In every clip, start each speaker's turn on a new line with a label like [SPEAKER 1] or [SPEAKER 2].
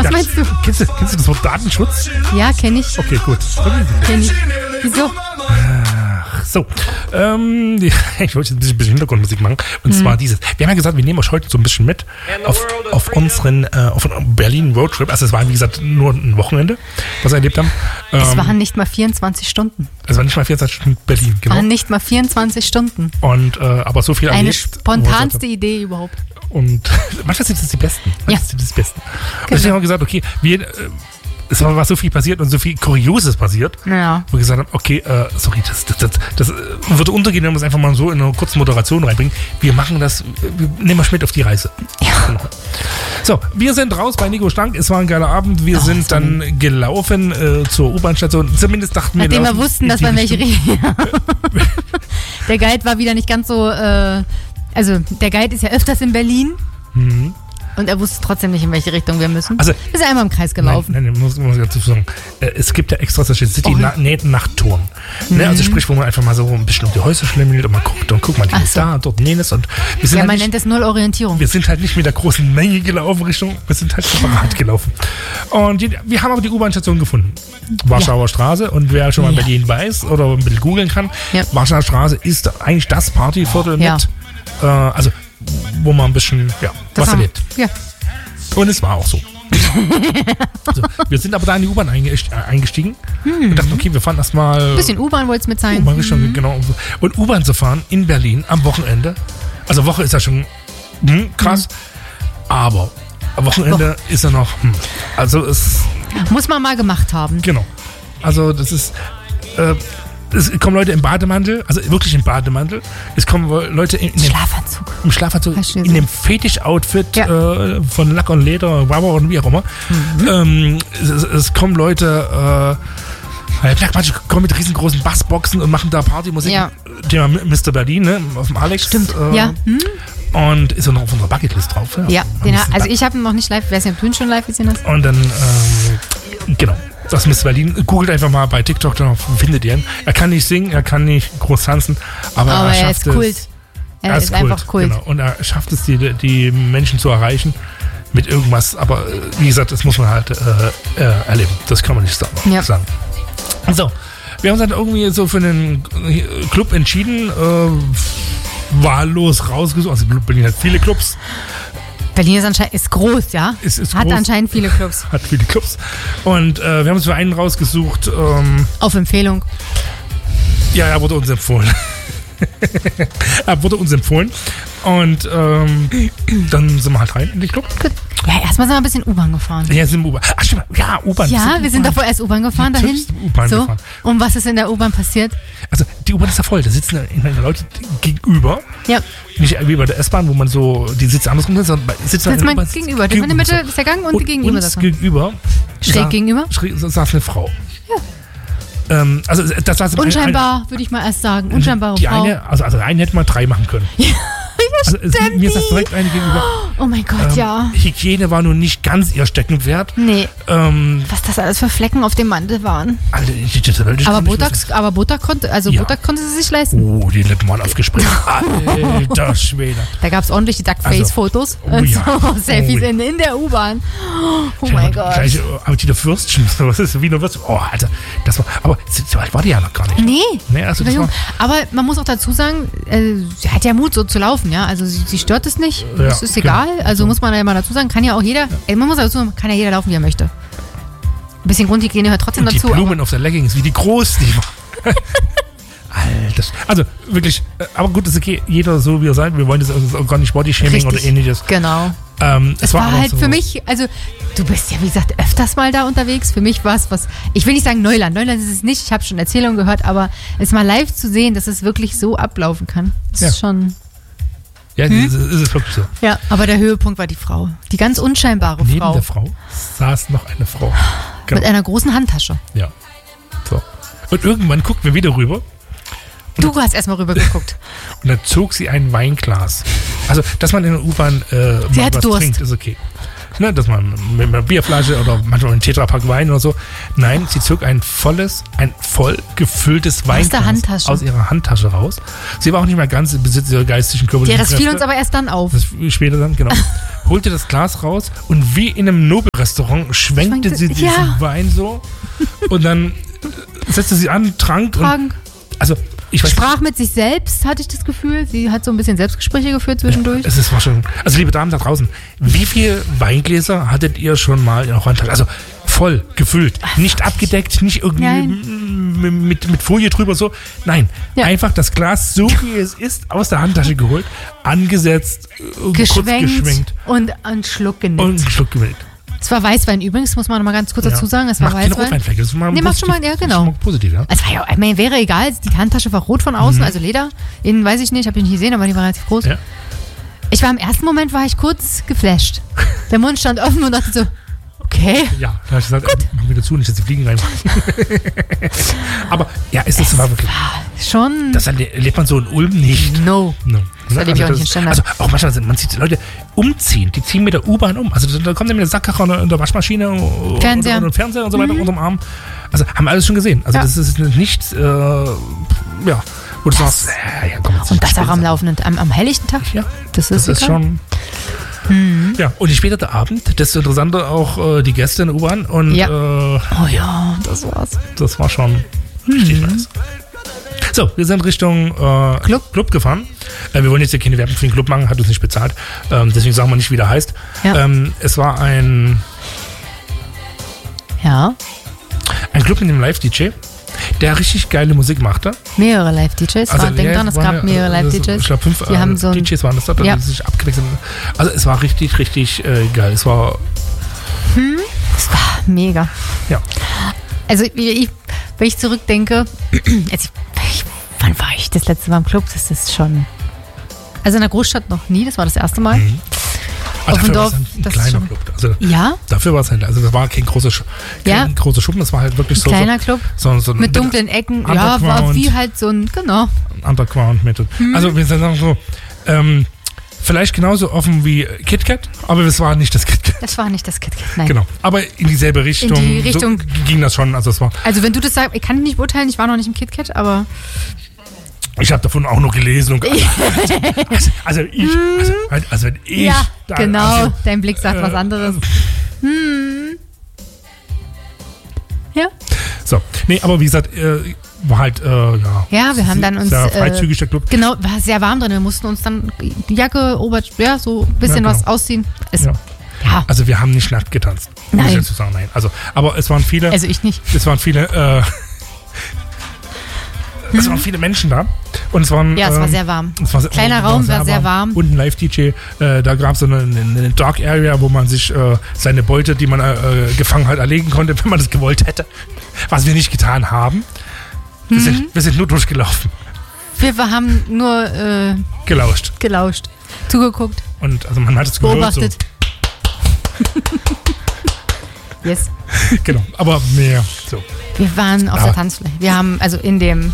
[SPEAKER 1] Was meinst du?
[SPEAKER 2] Kennst du das Wort Datenschutz?
[SPEAKER 1] Ja, kenne ich.
[SPEAKER 2] Okay, gut.
[SPEAKER 1] Kenn ich. Wieso?
[SPEAKER 2] So, ich wollte jetzt ein bisschen Hintergrundmusik machen. Und zwar dieses. Wir haben ja gesagt, wir nehmen euch heute so ein bisschen mit auf unseren Berlin Roadtrip. Also es war, wie gesagt, nur ein Wochenende, was wir erlebt haben.
[SPEAKER 1] Es waren nicht mal 24 Stunden.
[SPEAKER 2] Es waren nicht mal 24 Stunden Berlin, genau.
[SPEAKER 1] Es waren nicht mal 24 Stunden.
[SPEAKER 2] Und aber so viel
[SPEAKER 1] Eine
[SPEAKER 2] erlebt.
[SPEAKER 1] spontanste Idee überhaupt.
[SPEAKER 2] Und manchmal sind das die Besten.
[SPEAKER 1] Ja.
[SPEAKER 2] Das sind das Besten. Und
[SPEAKER 1] Genau.
[SPEAKER 2] deswegen haben wir gesagt, okay, es war so viel passiert und so viel Kurioses passiert,
[SPEAKER 1] Ja.
[SPEAKER 2] wo wir gesagt haben, okay, sorry, das würde untergehen, wenn wir es einfach mal so in eine kurze Moderation reinbringen. Wir machen das, wir nehmen euch mit auf die Reise.
[SPEAKER 1] Ja.
[SPEAKER 2] Genau. So, wir sind raus bei Nico Stank. Es war ein geiler Abend. Wir sind dann gelaufen zur U-Bahn-Station. Zumindest dachten wir,
[SPEAKER 1] Nachdem wir wussten, dass wir in welche Richtung. Der Guide war wieder nicht ganz so. Also, der Guide ist ja öfters in Berlin. Und er wusste trotzdem nicht, in welche Richtung wir müssen.
[SPEAKER 2] Also,
[SPEAKER 1] wir sind einmal im Kreis gelaufen.
[SPEAKER 2] Nein, muss ich dazu sagen. Es gibt ja extra solche City-Nacht-Touren. Ne? Also sprich, wo man einfach mal so ein bisschen um die Häuser schlendert und man guckt und guck mal, die ist da, dort jenes. Und wir sind
[SPEAKER 1] Ja,
[SPEAKER 2] halt
[SPEAKER 1] man
[SPEAKER 2] nicht,
[SPEAKER 1] nennt es Null-Orientierung.
[SPEAKER 2] wir sind halt nicht mit der großen Menge gelaufen Richtung, wir sind halt separat gelaufen. Und wir haben aber die U-Bahn-Station gefunden. Warschauer Straße. Und wer schon mal in Berlin weiß oder ein bisschen googeln kann, Warschauer Straße ist eigentlich das Partyviertel mit, also wo man ein bisschen, was erlebt.
[SPEAKER 1] Ja.
[SPEAKER 2] Und es war auch so. Also, wir sind aber da in die U-Bahn eingestiegen und dachten, okay, wir fahren erstmal.
[SPEAKER 1] Ein bisschen U-Bahn wollte es mit sein.
[SPEAKER 2] U-Bahn genau. Und U-Bahn zu fahren in Berlin am Wochenende. Also Woche ist ja schon krass, aber am Wochenende ist ja noch. Also es.
[SPEAKER 1] Muss man mal gemacht haben.
[SPEAKER 2] Genau. Also das ist. Es kommen Leute im Bademantel, also wirklich im Bademantel. Es kommen Leute im Schlafanzug, in dem Fetisch-Outfit von Lack und Leder, Wawa und wie auch immer. Es kommen Leute, manche kommen mit riesengroßen Bassboxen und machen da Partymusik.
[SPEAKER 1] Ja.
[SPEAKER 2] Thema Mr. Berlin, ne? Auf dem Alex.
[SPEAKER 1] Stimmt, ja.
[SPEAKER 2] Und ist auch noch auf unserer Bucketlist drauf.
[SPEAKER 1] Ja, also ich habe ihn noch nicht live, wer es ja im Tun schon live gesehen hat.
[SPEAKER 2] Und dann, genau. Das Mr. Berlin, googelt einfach mal bei TikTok, dann findet ihr ihn. Er kann nicht singen, er kann nicht groß tanzen, aber er schafft
[SPEAKER 1] ist Kult. Er ist einfach Kult.
[SPEAKER 2] Genau. Und er schafft es, die Menschen zu erreichen mit irgendwas. Aber wie gesagt, das muss man halt erleben. Das kann man nicht sagen. So, wir haben uns dann irgendwie so für einen Club entschieden, wahllos rausgesucht. Also Berlin hat viele Clubs.
[SPEAKER 1] Berlin ist groß, ja? Hat anscheinend viele Clubs.
[SPEAKER 2] Hat viele Clubs. Und wir haben uns für einen rausgesucht.
[SPEAKER 1] Auf Empfehlung.
[SPEAKER 2] Ja, er wurde uns empfohlen. Und dann sind wir halt rein in den Club.
[SPEAKER 1] Gut. Ja, erstmal sind wir ein bisschen U-Bahn gefahren.
[SPEAKER 2] Ja, sind wir U-Bahn. Ach, stimmt. Ja, U-Bahn.
[SPEAKER 1] Ja, wir sind davor erst U-Bahn gefahren dahin.
[SPEAKER 2] Gefahren.
[SPEAKER 1] Und was ist in der U-Bahn passiert?
[SPEAKER 2] Also, die U-Bahn ist ja voll. Da sitzen Leute gegenüber.
[SPEAKER 1] Ja.
[SPEAKER 2] Nicht wie bei der S-Bahn, wo man so die Sitze andersrum sitzt, sondern sitzen
[SPEAKER 1] in der U-Bahn gegenüber. In der Mitte ist der Gang und gegenüber.
[SPEAKER 2] Uns gegenüber.
[SPEAKER 1] Schräg gegenüber?
[SPEAKER 2] Saß eine Frau. Ja. Also, das war
[SPEAKER 1] unscheinbar, würde ich mal erst sagen. Unscheinbare Frau.
[SPEAKER 2] Also rein hätte man 3 machen können. Also mir ist das direkt eine gegenüber.
[SPEAKER 1] Oh mein Gott, ja.
[SPEAKER 2] Hygiene war nun nicht ganz ihr Steckenpferd.
[SPEAKER 1] Nee. Was das alles für Flecken auf dem Mantel waren.
[SPEAKER 2] Alter,
[SPEAKER 1] aber Botox konnte sie sich leisten.
[SPEAKER 2] Oh, die Lippen waren aufgespritzt. Alter Schwede.
[SPEAKER 1] Da gab es ordentlich die Duckface-Fotos. Selfies in der U-Bahn. Oh mein Gott.
[SPEAKER 2] Gleich Appetit auf Würstchen. Was ist wie nur Würstchen? Oh, Alter. Das war, aber so alt war die ja noch gar nicht.
[SPEAKER 1] Nee.
[SPEAKER 2] Also
[SPEAKER 1] aber man muss auch dazu sagen, sie hat ja Mut, so zu laufen, ja. Also sie stört es nicht. Das ist egal. Also muss man ja mal dazu sagen, kann ja auch jeder, man muss dazu sagen, kann ja jeder laufen, wie er möchte. Ein bisschen Grundhygiene hört trotzdem dazu.
[SPEAKER 2] Die Blumen auf der Leggings, wie die groß die waren. Alter. Also wirklich, aber gut, ist okay. Jeder so, wie er sein. Wir wollen das also auch gar nicht Bodyshaming oder ähnliches.
[SPEAKER 1] Genau.
[SPEAKER 2] Es
[SPEAKER 1] war halt so für mich, also du bist ja wie gesagt öfters mal da unterwegs. Für mich war es was, ich will nicht sagen Neuland. Neuland ist es nicht, ich habe schon Erzählungen gehört, aber es mal live zu sehen, dass es wirklich so ablaufen kann, ist schon...
[SPEAKER 2] Ja, ist es wirklich so.
[SPEAKER 1] Ja, aber der Höhepunkt war die Frau. Die ganz unscheinbare Frau.
[SPEAKER 2] Neben der Frau saß noch eine Frau.
[SPEAKER 1] Genau. Mit einer großen Handtasche.
[SPEAKER 2] Ja. So. Und irgendwann guckten wir wieder rüber.
[SPEAKER 1] Du hast erstmal rüber geguckt.
[SPEAKER 2] Und dann zog sie ein Weinglas. Also, dass man in der U-Bahn mal was trinkt, ist okay. Ne, dass man mit einer Bierflasche oder manchmal einen Tetrapack Wein oder so. Nein, sie zog ein voll gefülltes Weinglas aus ihrer Handtasche raus. Sie war auch nicht mehr ganz im Besitz ihrer geistigen Körper.
[SPEAKER 1] Ja, das fiel uns aber erst dann auf.
[SPEAKER 2] Das später dann, genau. holte das Glas raus und wie in einem Nobelrestaurant schwenkte sie diesen Wein so und dann setzte sie an, trank. Und, also ich weiß
[SPEAKER 1] sprach mit sich selbst, hatte ich das Gefühl. Sie hat so ein bisschen Selbstgespräche geführt zwischendurch.
[SPEAKER 2] Ja, war schon, also liebe Damen da draußen, wie viele Weingläser hattet ihr schon mal in eurer Handtasche? Also voll gefüllt, nicht abgedeckt, nicht irgendwie mit Folie drüber so. Nein, einfach das Glas so wie es ist aus der Handtasche geholt, angesetzt, kurz geschwenkt
[SPEAKER 1] und einen Schluck genickt. Es war Weißwein übrigens, muss man noch mal ganz kurz dazu sagen. Es war Weißwein.
[SPEAKER 2] Rotweinflecke. Das ist mal
[SPEAKER 1] macht schon mal, ja genau.
[SPEAKER 2] Schon mal positiv, ja.
[SPEAKER 1] Es war ja, ich meine, wäre egal, die Handtasche war rot von außen, also Leder. Innen weiß ich nicht, habe ich nicht gesehen, aber die war relativ groß. Ja. Ich war im ersten Moment, war ich kurz geflasht. Der Mund stand offen und dachte so, okay.
[SPEAKER 2] Ja, da habe ich gesagt, machen wir dazu, nicht, dass die Fliegen reinmachen. Aber ja, es war wirklich.
[SPEAKER 1] Schon.
[SPEAKER 2] Das erlebt man so in Ulm nicht.
[SPEAKER 1] No. Das erlebe ich auch nicht in Standard.
[SPEAKER 2] Also auch manchmal, man sieht Leute umziehen, die ziehen mit der U-Bahn um. Also da kommt dann mit der Sackkarre und der Waschmaschine und Fernseher und so weiter unterm Arm. Also haben wir alles schon gesehen. Also das ist nichts, wo du sagst, komm,
[SPEAKER 1] und das auch am laufenden, am helllichten Tag?
[SPEAKER 2] Ja.
[SPEAKER 1] Das ist schon.
[SPEAKER 2] Ja, und je später der Abend, desto interessanter auch die Gäste in der U-Bahn. Und,
[SPEAKER 1] das war's.
[SPEAKER 2] Das war schon richtig nice. So, wir sind Richtung Club gefahren. Wir wollen jetzt hier keine Werbung für den Club machen, hat uns nicht bezahlt. Deswegen sagen wir nicht, wie der heißt. Ja. Es war ein Club mit einem Live-DJ, der richtig geile Musik machte.
[SPEAKER 1] Mehrere Live-DJs. Also, denk dran, es gab mehrere Live-DJs.
[SPEAKER 2] Ich glaube, 5 DJs waren das da, die sich abgewechselt haben. Also es war richtig, richtig geil. Es war
[SPEAKER 1] mega.
[SPEAKER 2] Ja.
[SPEAKER 1] Also wenn ich zurückdenke, wann war ich das letzte Mal im Club? Das ist schon... Also in der Großstadt noch nie, das war das erste Mal.
[SPEAKER 2] Auf dem Dorf, ein kleiner Club. Also dafür war es halt, also das war kein großer Schuppen, das war halt wirklich so.
[SPEAKER 1] Kleiner Club.
[SPEAKER 2] So
[SPEAKER 1] mit dunklen Ecken. Ja, war wie halt so ein,
[SPEAKER 2] Underground-Method. Also wir sagen so, vielleicht genauso offen wie KitKat, aber es war nicht das KitKat.
[SPEAKER 1] Das war nicht das KitKat, nein.
[SPEAKER 2] Genau, aber in dieselbe Richtung.
[SPEAKER 1] In die Richtung
[SPEAKER 2] so ging das schon. Also
[SPEAKER 1] wenn du das sagst, ich kann nicht beurteilen, ich war noch nicht im KitKat, aber...
[SPEAKER 2] Ich habe davon auch noch gelesen. Und also wenn ich...
[SPEAKER 1] Ja, genau, dein Blick sagt was anderes. Ja.
[SPEAKER 2] So, nee, aber wie gesagt, war halt,
[SPEAKER 1] Ja, wir haben dann uns...
[SPEAKER 2] Sehr freizügig, der Club.
[SPEAKER 1] Genau, war sehr warm drin. Wir mussten uns dann die Jacke, so ein bisschen was ausziehen.
[SPEAKER 2] Also wir haben nicht nackt getanzt.
[SPEAKER 1] Nein.
[SPEAKER 2] Muss ich dazu sagen, nein. Also, aber es waren viele...
[SPEAKER 1] Also ich nicht.
[SPEAKER 2] Es waren viele... Es waren viele Menschen da. Und es waren,
[SPEAKER 1] es war sehr warm. Kleiner Raum, war sehr warm.
[SPEAKER 2] Und ein Live-DJ. Da gab es so eine Dark Area, wo man sich seine Beute, die man gefangen hat, erlegen konnte, wenn man das gewollt hätte. Was wir nicht getan haben. Wir sind nur durchgelaufen.
[SPEAKER 1] Wir haben nur
[SPEAKER 2] gelauscht.
[SPEAKER 1] Zugeguckt.
[SPEAKER 2] Und also man hat es
[SPEAKER 1] beobachtet. Yes.
[SPEAKER 2] Genau, aber mehr so.
[SPEAKER 1] Wir waren auf der Tanzfläche. Wir haben also in dem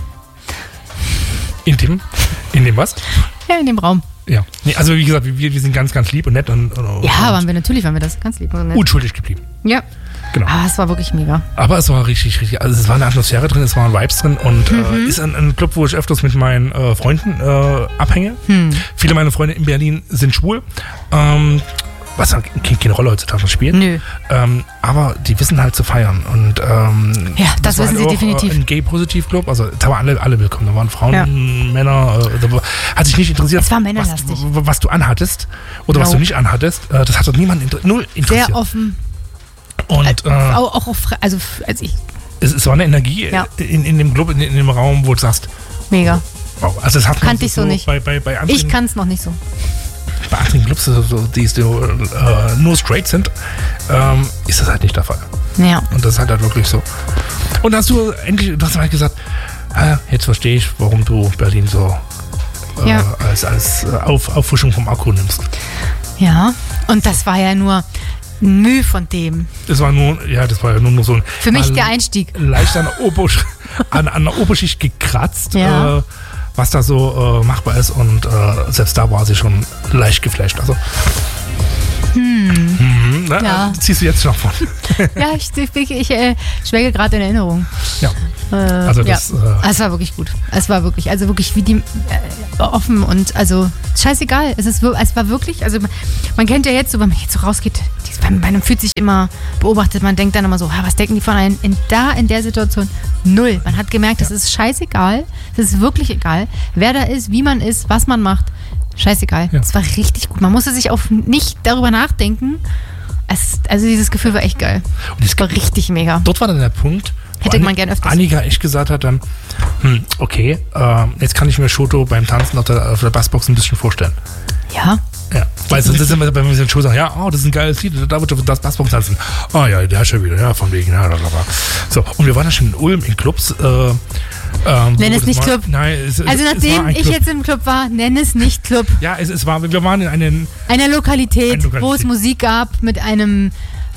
[SPEAKER 2] was?
[SPEAKER 1] Ja, in dem Raum.
[SPEAKER 2] Ja. Nee, also wie gesagt, wir sind ganz, ganz lieb und nett.
[SPEAKER 1] Waren wir das ganz lieb und nett.
[SPEAKER 2] Unschuldig geblieben.
[SPEAKER 1] Ja.
[SPEAKER 2] Genau.
[SPEAKER 1] Aber es war wirklich mega.
[SPEAKER 2] Aber es war richtig, richtig, also es war eine Atmosphäre drin, es waren Vibes drin und ist ein Club, wo ich öfters mit meinen Freunden abhänge. Viele meiner Freunde in Berlin sind schwul. Was keine Rolle heutzutage spielt.
[SPEAKER 1] Nö.
[SPEAKER 2] Aber die wissen halt zu feiern. Und
[SPEAKER 1] das wissen sie definitiv.
[SPEAKER 2] Ein Gay-Positiv-Club, also da waren alle willkommen. Da waren Frauen, Männer. Hat sich nicht interessiert,
[SPEAKER 1] es war männerlastig.
[SPEAKER 2] Was du anhattest oder was du nicht anhattest. Das hat dort niemand null interessiert.
[SPEAKER 1] Sehr offen.
[SPEAKER 2] Und es war eine Energie in dem Club, in dem Raum, wo du sagst,
[SPEAKER 1] mega.
[SPEAKER 2] Wow, also das hat
[SPEAKER 1] kannte ich so nicht.
[SPEAKER 2] Bei anderen,
[SPEAKER 1] ich kann es noch nicht so.
[SPEAKER 2] Bei anderen Clubs, die nur straight sind, ist das halt nicht der Fall.
[SPEAKER 1] Ja.
[SPEAKER 2] Und das ist halt wirklich so. Und hast du halt gesagt, jetzt verstehe ich, warum du Berlin so als Auffrischung vom Akku nimmst.
[SPEAKER 1] Ja, und das war ja nur ein Mühe von dem.
[SPEAKER 2] Das war ja nur so ein...
[SPEAKER 1] Für mich der Einstieg.
[SPEAKER 2] Leicht an der Oberschicht gekratzt.
[SPEAKER 1] Ja.
[SPEAKER 2] Was da so machbar ist und selbst da war sie schon leicht geflasht. Also, Ja. Ziehst du jetzt noch von?
[SPEAKER 1] Ja, ich schwelge gerade in Erinnerung.
[SPEAKER 2] Ja. Also das,
[SPEAKER 1] es war wirklich gut. Es war wirklich, also wirklich wie die offen und also scheißegal. Es war wirklich, also man kennt ja jetzt so, wenn man jetzt so rausgeht, man fühlt sich immer beobachtet, man denkt dann immer so, was denken die von einem? In der Situation null. Man hat gemerkt, es ist scheißegal, es ist wirklich egal, wer da ist, wie man ist, was man macht. Scheißegal. Es war richtig gut. Man musste sich auch nicht darüber nachdenken. Also dieses Gefühl war echt geil. Und es war richtig mega.
[SPEAKER 2] Dort war dann der Punkt,
[SPEAKER 1] hätte man gern öfters.
[SPEAKER 2] Annika echt gesagt hat dann, okay, jetzt kann ich mir Shoto beim Tanzen auf der Bassbox ein bisschen vorstellen.
[SPEAKER 1] Ja.
[SPEAKER 2] Ja, weil sonst ist immer, wenn wir den Show sagen, ja, das ist ein geiles Lied, da wird das Bassbox tanzen. Ja, der ist schon wieder, ja, von wegen, ja, blablabla. So, und wir waren da schon in Ulm in Clubs.
[SPEAKER 1] Nenn es nicht Club.
[SPEAKER 2] Nein,
[SPEAKER 1] also nachdem ich jetzt im Club war, nenn es nicht Club.
[SPEAKER 2] Ja, wir waren in einer
[SPEAKER 1] Lokalität, wo es Musik gab mit einer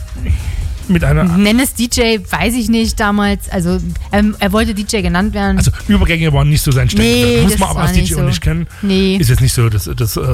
[SPEAKER 1] nenn es DJ, weiß ich nicht damals. Also er wollte DJ genannt werden.
[SPEAKER 2] Also Übergänge waren nicht so sein Steckenpferd. Muss man aber als DJ auch nicht kennen.
[SPEAKER 1] Nee.
[SPEAKER 2] Ist jetzt nicht so das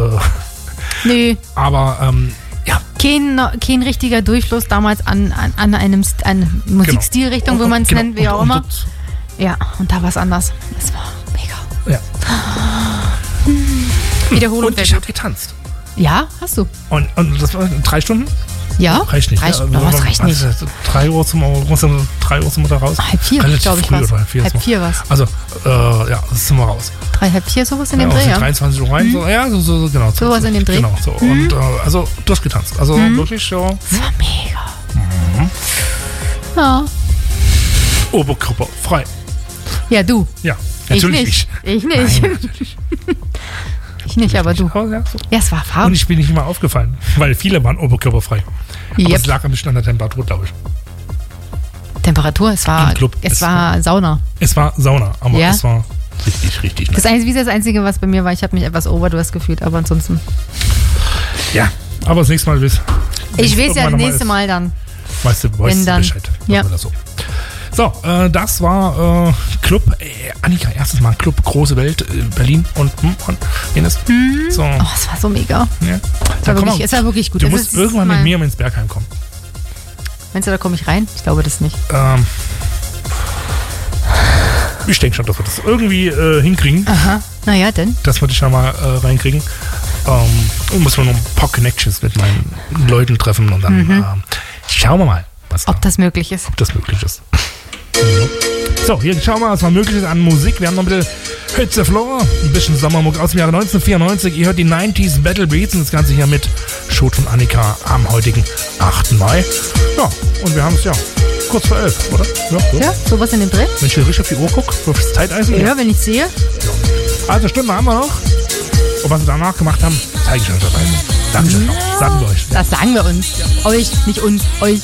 [SPEAKER 1] nee.
[SPEAKER 2] Aber ja.
[SPEAKER 1] Kein richtiger Durchfluss damals an eine Musikstilrichtung, wie man es nennt, wie auch immer. Ja, und da war es anders. Es war mega.
[SPEAKER 2] Ja.
[SPEAKER 1] Wiederholung.
[SPEAKER 2] Und ich habe getanzt.
[SPEAKER 1] Ja, hast du.
[SPEAKER 2] Und das war 3 Stunden?
[SPEAKER 1] Ja.
[SPEAKER 2] Reicht nicht.
[SPEAKER 1] Reicht nicht.
[SPEAKER 2] 3 Uhr zum da raus.
[SPEAKER 1] 3:30, glaube ich.
[SPEAKER 2] Früh, oder 4
[SPEAKER 1] was.
[SPEAKER 2] Also, ja, das sind wir raus.
[SPEAKER 1] 3, 4, sowas in dem Dreh, ja.
[SPEAKER 2] 23 Uhr rein, so, ja, so genau.
[SPEAKER 1] Sowas in dem Dreh.
[SPEAKER 2] Genau, so. Und also durchgetanzt. Also wirklich so.
[SPEAKER 1] Das war mega. Ja.
[SPEAKER 2] Oberkörper frei.
[SPEAKER 1] Ja, du.
[SPEAKER 2] Ja, natürlich
[SPEAKER 1] ich nicht.
[SPEAKER 2] Nein, natürlich.
[SPEAKER 1] Ich nicht, aber du.
[SPEAKER 2] Ja, so.
[SPEAKER 1] Ja, es war farb.
[SPEAKER 2] Und ich bin nicht immer aufgefallen, weil viele waren oberkörperfrei.
[SPEAKER 1] Yep.
[SPEAKER 2] Aber es lag ein bisschen an der Temperatur, glaube ich.
[SPEAKER 1] Temperatur? Es war Sauna.
[SPEAKER 2] Es war Sauna, aber es war richtig
[SPEAKER 1] nice. Das Einzige, was bei mir war, ich habe mich etwas overdosed gefühlt, aber ansonsten.
[SPEAKER 2] Ja, aber das nächste Mal
[SPEAKER 1] ich weiß ja das nächste Mal dann.
[SPEAKER 2] Weißt du Bescheid.
[SPEAKER 1] Ja.
[SPEAKER 2] So, das war Club, Annika, erstes Mal Club, große Welt, Berlin und jenes. So.
[SPEAKER 1] Oh, es war so mega.
[SPEAKER 2] Ja.
[SPEAKER 1] Es war wirklich gut.
[SPEAKER 2] Du musst irgendwann mit mir ins Bergheim kommen.
[SPEAKER 1] Meinst du, da komme ich rein? Ich glaube das nicht.
[SPEAKER 2] Ich denke schon, dass wir das irgendwie hinkriegen.
[SPEAKER 1] Aha, naja, denn?
[SPEAKER 2] Dass wir dich da mal reinkriegen. Und muss man noch ein paar Connections mit meinen Leuten treffen und dann schauen wir mal,
[SPEAKER 1] ob das möglich ist.
[SPEAKER 2] So, hier schauen wir mal, was noch möglich ist an Musik. Wir haben noch ein bisschen Hits the Floor, ein bisschen Sommermuck aus dem Jahre 1994. Ihr hört die 90s Battle Beats und das Ganze hier mit Shoto und Annika am heutigen 8. Mai. Ja, und wir haben es ja kurz vor 11, oder?
[SPEAKER 1] Ja, sowas in dem Dreh.
[SPEAKER 2] Wenn ich hier richtig auf die Uhr gucke, auf das Zeiteisen.
[SPEAKER 1] Ja, wenn ich sehe.
[SPEAKER 2] Ja. Also Stunde haben wir noch. Und was wir danach gemacht haben, zeige ich euch dabei. Dankeschön. Sagen wir euch.
[SPEAKER 1] Das sagen wir uns. Euch, nicht uns, euch.